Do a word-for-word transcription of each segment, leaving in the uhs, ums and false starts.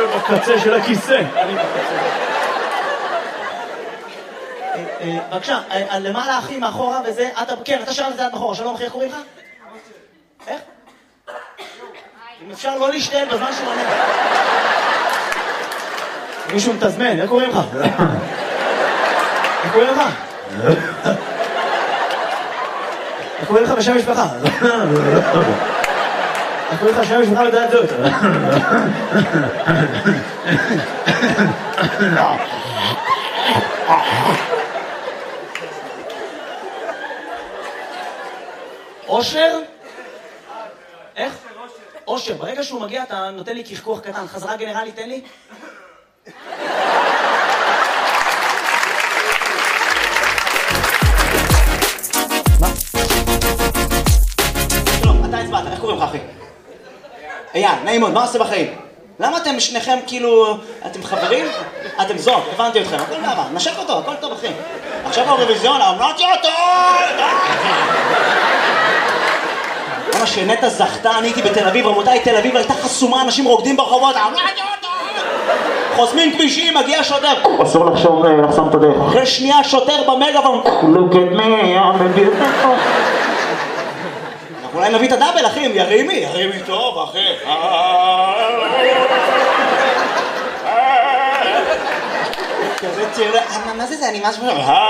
בקצה של הכיסא. בבקשה, למעלה אחי, מאחורה וזה, כן, אתה שלם את זה עד מאחורה, שלום אחי, איך קוראים לך? איך? אם אפשר לא להשתעל בזמן שהוא עונה. מישהו מתזמן, איך קוראים לך? איך קוראים לך? איך קוראים לך בשם משפחה? איך קוראים לך בשם משפחה לדעת זאת? אושר? איך? אושר, ברגע שהוא מגיע אתה נותן לי קחקוח קטן, חזרה גנרלית תן לי? מה? שלום, אתה הצבעת, איך קוראים לך אחי? אייל, נעים מאוד, מה עושה בחיים? למה אתם שניכם כאילו, אתם חברים? אתם זוג, הבנתי אתכם, הכל מעבר, נשק אותו, הכל טוב אחי. עכשיו באירוויזיון, אמרתי אותו! למה שנטע זכתה, אני הייתי בתל אביב, רבותיי, תל אביב הייתה חסומה, אנשים רוקדים ברחובות, אמרתי אותו! חוסמים כבישים, מגיע שוטר, אסור לחשוב, לחסום את הדרך. אחרי שנייה שוטר במגאפון, look at me, I'm a beautiful. אנחנו אולי נביא את הדאבל, אחי, ירימי, ירימי טוב, אחי. כזה צעיר, מה זה זה? אני משהו...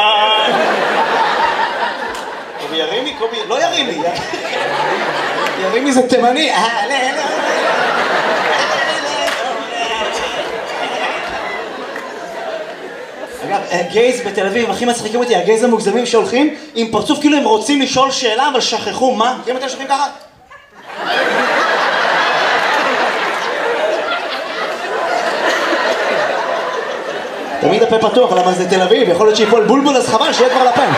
קובי ירימי, קובי... לא ירימי. ירימי זה תימני. אגב, גייז בתל אביב, הכי מצחיקים אותי, הגייז המוגזמים שהולכים עם פרצוף כאילו הם רוצים לשאול שאלה, אבל שכחו, מה? אם אתם שוכחים ככה? תמיד הפה פתוח, למה זה תל אביב, יכול להיות שיפול בולבול, אז חבל שיהיה כבר לפה.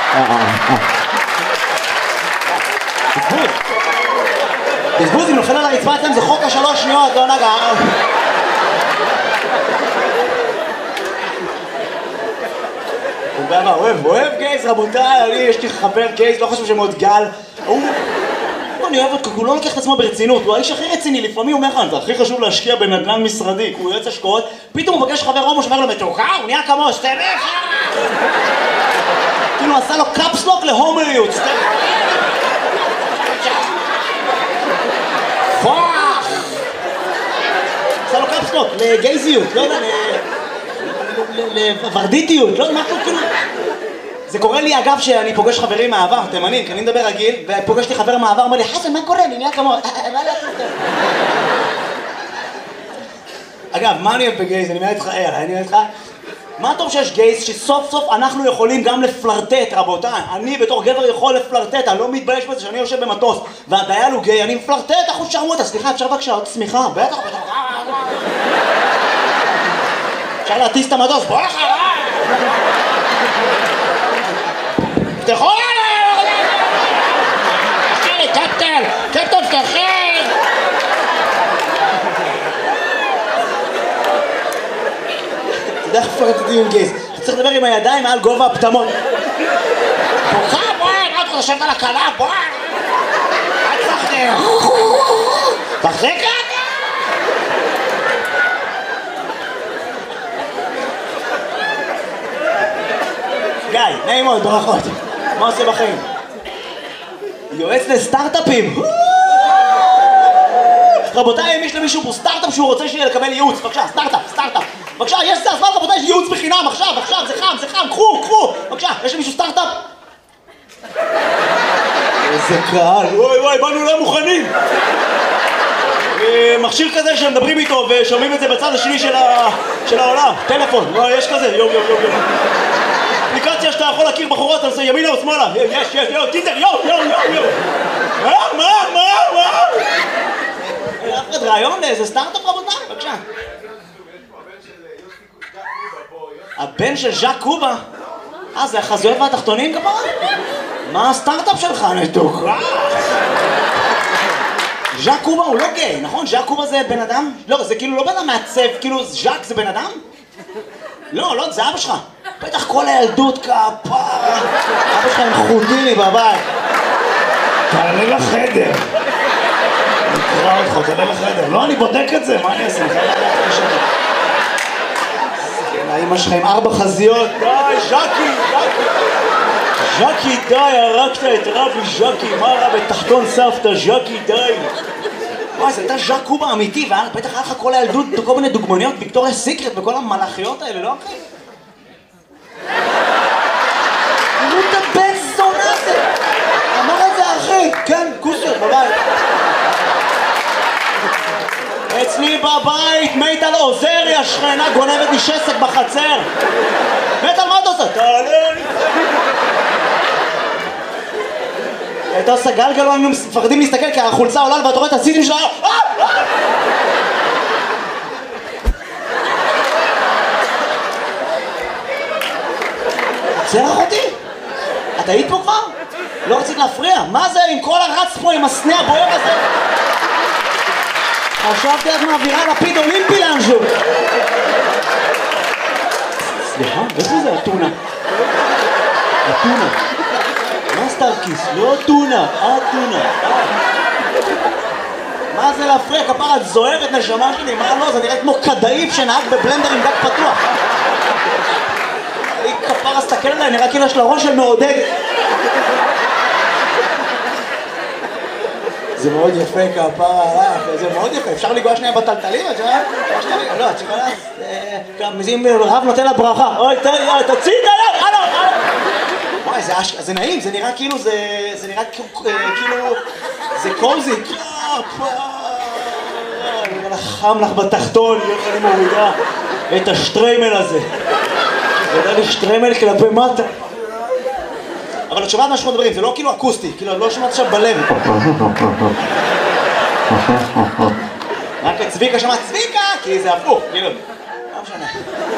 בזבוז. בזבוז, אם נופל על הרצפה אצלם, זה חוק השלוש שניות, לא נגע. הוא גם אוהב, אוהב גייז, רבותיי, אני יש לי חבר גייז, לא חושב שמאוד גל. הוא... אני אוהב אותו, הוא לא לוקח את עצמו ברצינות, הוא האיש הכי רציני, לפעמים הוא אומר לך, זה הכי חשוב להשקיע בנדל"ן משרדי, הוא יועץ השקעות, פתאום הוא פגש חבר הומו שאומר לו, מתוקה, הוא נהיה כמוהו, סתמך! כאילו עשה לו קאפסלוק להומריות, סתמך! פוח! עשה לו קאפסלוק לגייזיות, לא יודע, לוורדיטיות, לא, משהו כאילו... זה קורה לי אגב שאני פוגש חברים מהעבר, תימנים, כי אני מדבר רגיל, ופוגשתי חבר מהעבר, אומר לי, חסן, מה קורה? אני נהיה כמוהו, מה לעשות? אגב, מה אני אוהב בגייז? אני מעט לך, אני מעט לך. מה טוב שיש גייז שסוף סוף אנחנו יכולים גם לפלרטט, רבותיי. אני בתור גבר יכול לפלרטט, אני לא מתבייש בזה שאני יושב במטוס, והדייל הוא גיי, אני מפלרטט, אחוז שרמוטה, סליחה, אפשר בבקשה עוד צמיחה, בטח, בטח. אפשר להטיס את המטוס, בוא אחריי! תפתחו עליי! קפטן! קפטן, תפתחי! אתה יודע איך פרטתי עם גייז? אתה צריך לדבר עם הידיים מעל גובה הפטמון. בוכה, בואי! מה אתה חושבת על הקלה? בואי! אל תפחדי! תחזיק את! גיא, נעים מאוד, ברכות. מה עושה בחיים? יועץ לסטארט-אפים. רבותיי, אם יש למישהו פה סטארט-אפ שהוא רוצה שיהיה לקבל ייעוץ, בבקשה, סטארט-אפ, סטארט-אפ. בבקשה, יש סטארט-אפ, רבותיי, יש ייעוץ בחינם, עכשיו, עכשיו, זה חם, זה חם, קחו, קחו. בבקשה, יש למישהו סטארט-אפ? איזה קהל, וואי וואי, באנו לא מוכנים. מכשיר כזה שמדברים איתו ושומעים את זה בצד השני של העולם. טלפון, יש כזה, יום, יום, יום, יום. אפליקציה שאתה יכול להכיר בחורות, אתה עושה ימינה או שמאלה. יש, יש, יו, טינדר, יו, יו, יו, יו. מה, מה, מה, מה? אף אחד רעיון לאיזה סטארט-אפ רבותיי, בבקשה. הבן של ז'אק קובה? אה, זה החזויות והתחתונים כפרה? מה הסטארט-אפ שלך, נתוק? ז'אק קובה הוא לא גיי, נכון? ז'אק קובה זה בן אדם? לא, זה כאילו לא בן אדם מעצב, כאילו ז'אק זה בן אדם? לא, לא, זה אבא שלך. בטח כל הילדות כפרה. אבא שלך עם חוטיני בבית. תעלה לחדר. נקרא אותך, תעלה לחדר. לא, אני בודק את זה, מה אני אעשה? אמא שלך עם ארבע חזיות. די, ז'קי, ז'קי. ז'קי, די, הרגת את רבי ז'קי, מה רע בתחתון סבתא, ז'קי, די. וואי, זה הייתה ז'ק קובה אמיתי, ובטח היה לך כל הילדות, כל מיני דוגמניות, ויקטוריה סיקרט וכל המלאכיות האלה, לא אחי? תראו את הבן זונה הזה! אמר את זה אחי, כן, כוסיות בבית. אצלי בבית, מיטל עוזרי, השכנה גונבת לי שסק בחצר. מיטל, מה אתה עושה? תעלה לי. הייתה עושה גלגל, היינו מפחדים להסתכל כי החולצה עולה ואתה רואה את הסיטים שלה. עצר אחותי? את היית פה כבר? לא רצית להפריע? מה זה עם כל הרץ פה עם הסנה הבוער הזה? חשבתי את מעבירה לפיד אולימפי לאנשהו. סליחה, איפה זה הטונה? הטונה. מה סטארקיס? לא טונה, הטונה. מה זה להפריע? כפרה, את זוהרת נשמה שלי, מה לא? זה נראה כמו כדאיף שנהג בבלנדר עם דק פתוח. היא כפרה, סתכל עליי, נראה כאילו יש לה ראש של מעודד. זה מאוד יפה כפרה, זה מאוד יפה, אפשר לגוע שנייה בטלטלים, את שומעת? לא, את שומעת? אם רב נותן לה ברכה, אוי, תוציא את היד, הלו, הלו. וואי, זה נעים, זה נראה כאילו, זה נראה כאילו, זה קוזי. חם לך בתחתון, איך אני מורידה את השטריימל הזה. זה יודע לי שטריימל כלפי מטה. אבל את שומעת מה שאנחנו מדברים, זה לא כאילו אקוסטי, כאילו לא שומעת עכשיו בלב. רק את צביקה שמעת צביקה, כי זה הפוך, כאילו. לא משנה.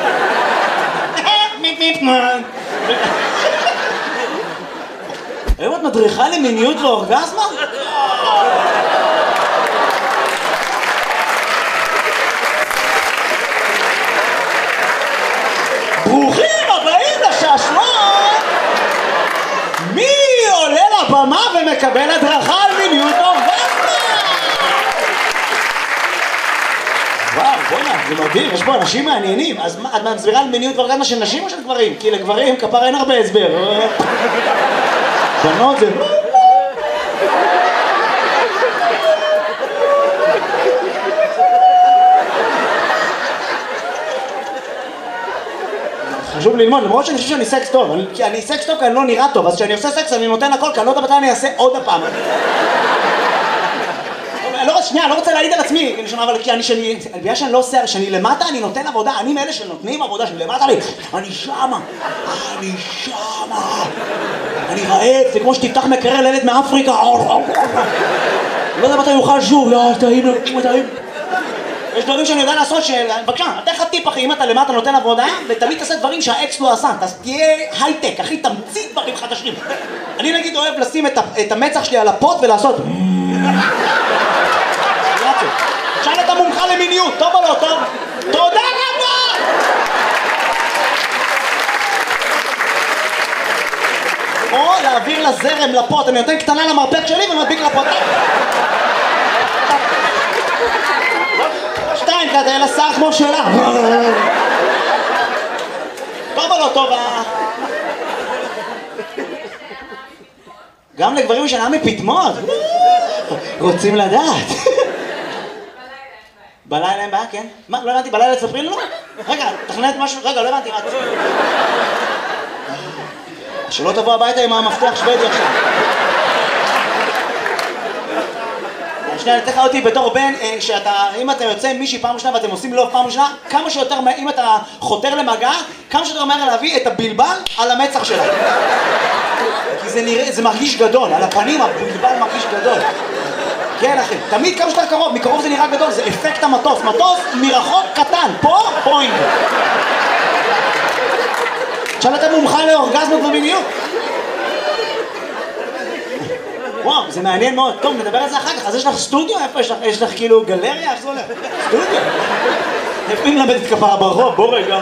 היום את מדריכה למיניות ואורגזמה? ברוכים הבאים לשעשועון! מי עולה לבמה ומקבל הדרכה על מיניות אורגזמה? וואו, בוא'נה, זה מדהים, יש פה אנשים מעניינים. אז את מסבירה על מיניות ואורגזמה של נשים או של גברים? כי לגברים כפר אין הרבה הסבר. בנות זה... חשוב ללמוד, למרות שאני חושב שאני סקס טוב, כי אני סקס טוב כי אני לא נראה טוב, אז כשאני עושה סקס אני נותן הכל, כי אני לא יודע מתי אני אעשה עוד הפעם. שנייה, אני לא רוצה להעיד על עצמי, אבל כי אני שאני, בגלל שאני לא עושה, שאני למטה אני נותן עבודה, אני מאלה שנותנים עבודה, שאני למטה לי, אני שמה, אני שמה, אני רעב, זה כמו שתפתח מקרר לילד מאפריקה, לא יודע מתי יוכל שוב, לא, טעים, טעים. יש דברים שאני יודע לעשות של... בבקשה, אתה לך טיפ אחי, אם אתה למטה נותן עבודה, ותמיד תעשה דברים שהאקס לא עשה, תהיה הייטק, אחי, תמציא דברים חדשים. אני נגיד אוהב לשים את המצח שלי על הפוט ולעשות... שאל את המומחה למיניות, טוב או לא טוב? תודה רבה! או להעביר לזרם לפוט, אני נותן קטנה למרפק שלי ומדביק לפוט. שתיים כזה, אלא שר כמו שלה. טוב או לא טוב? גם לגברים שנה מפתמות. רוצים לדעת. בלילה אין בעיה, כן? מה? לא הבנתי, בלילה תספרי לנו? רגע, תכננת משהו? רגע, לא הבנתי, מה? שלא תבוא הביתה עם המפתח שוודי עכשיו. שנייה, נתן לך אותי בתור בן, שאתה, אם אתה יוצא עם מישהי פעם ראשונה ואתם עושים לוב פעם ראשונה, כמה שיותר, אם אתה חותר למגע, כמה שיותר מהר להביא את הבלבל על המצח שלה. כי זה נראה, זה מרגיש גדול, על הפנים הבלבל מרגיש גדול. כן אחי, תמיד כמה שיותר קרוב, מקרוב זה נראה גדול, זה אפקט המטוס, מטוס מרחוק קטן, פה, פוינט. עכשיו אתה מומחה לאורגזמות ומיניות. וואו, זה מעניין מאוד. טוב, נדבר על זה אחר כך. אז יש לך סטודיו? איפה יש לך? יש לך כאילו גלריה? איך זה הולך? סטודיו? איפה אם למדת כפרה ברחוב? בוא רגע.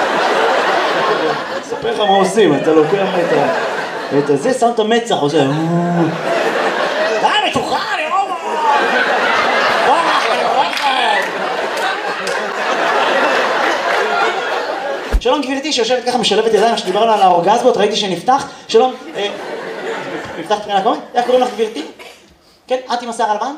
אספר לך מה עושים, אתה לוקח את זה, שם את המצח, עושה... די, מתוחה, אני רואה! שלום גברתי שיושבת ככה משלבת ידיים שדיברנו על האורגזמות, ראיתי שנפתח. שלום, נפתח מבחינה קומית? איך קוראים לך גברתי? כן, את עם השיער הלבן?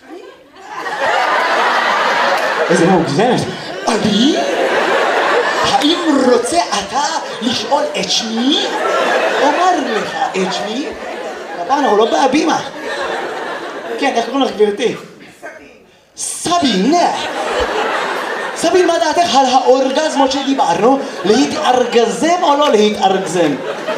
איזה מוגזמת. אני? האם רוצה אתה לשאול את שמי? אומר לך את שמי? הפעם אנחנו לא בהבימה. כן, איך קוראים לך גברתי? סבין. סבין, מה דעתך על האורגזמות שדיברנו? להתארגזם או לא להתארגזם?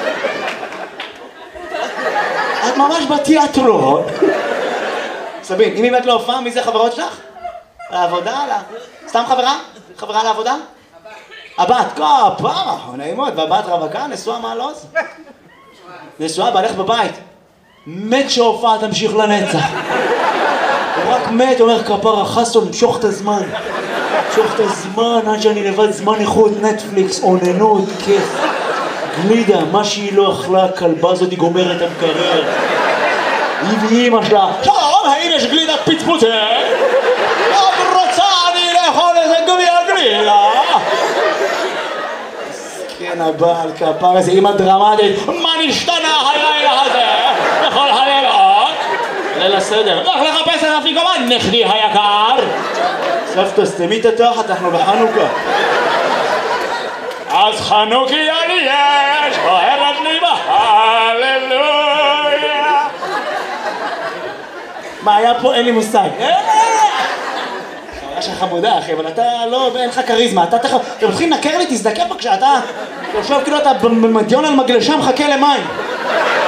את ממש בתיאטרון. סבין, אם באמת לא הופעה, מי זה חברות שלך? לעבודה? סתם חברה? חברה לעבודה? הבת, כפרה, נעימות, והבת רווקה, נשואה מעלוז? נשואה, בעלך בבית. מת שההופעה תמשיך לנצח. הוא רק מת, אומר כפרה, חסון, משוך את הזמן. משוך את הזמן, עד שאני לבד זמן איכות, נטפליקס, אוננות, כיף. גלידה, מה שהיא לא אכלה, הכלבה הזאת היא גומרת את המקרר. היא ואימא שלה, שלום, האם יש גלידת פצפוצה? את רוצה אני לאכול איזה גביע גלידה? כן, הבעל כפר, איזה אימא דרמטית. מה נשתנה הלילה הזה? בכל הלילות? ליל הסדר. לך לחפש את אפיקומן, נכדי היקר. סבתא, סתמי את התחת, אנחנו בחנוכה. אז חנוכיה לי יש, אוהבת לי בהללויה. מה היה פה? אין לי מושג. חוויה שלך חמודה אחי, אבל אתה לא, אין לך כריזמה. אתה תכף, אתה מתחיל לנקר לי, תזדקר בבקשה, אתה יושב כאילו אתה במדיון על מגלשה מחכה למים.